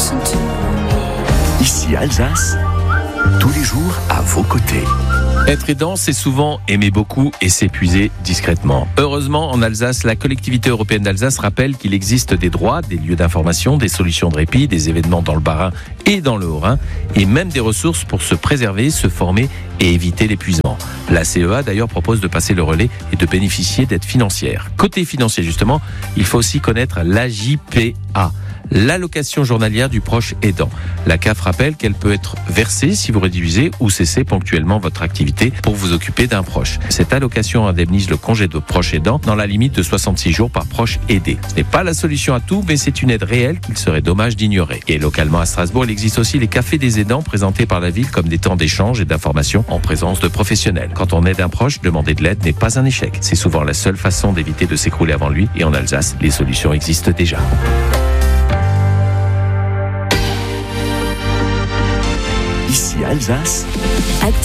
Ici Alsace, tous les jours à vos côtés. Être aidant, c'est souvent aimer beaucoup et s'épuiser discrètement. Heureusement, en Alsace, la collectivité européenne d'Alsace rappelle qu'il existe des droits, des lieux d'information, des solutions de répit, des événements dans le Bas-Rhin et dans le Haut-Rhin, et même des ressources pour se préserver, se former et éviter l'épuisement. La CEA, d'ailleurs, propose de passer le relais et de bénéficier d'aides financières. Côté financier, justement, il faut aussi connaître l'AJPA, l'allocation journalière du proche aidant. La CAF rappelle qu'elle peut être versée si vous réduisez ou cessez ponctuellement votre activité pour vous occuper d'un proche. Cette allocation indemnise le congé de proche aidant dans la limite de 66 jours par proche aidé. Ce n'est pas la solution à tout, mais c'est une aide réelle qu'il serait dommage d'ignorer. Et localement à Strasbourg, il existe aussi les cafés des aidants présentés par la ville comme des temps d'échange et d'information en présence de professionnels. Quand on aide un proche, demander de l'aide n'est pas un échec. C'est souvent la seule façon d'éviter de s'écrouler avant lui, et en Alsace, les solutions existent déjà. Ici Alsace.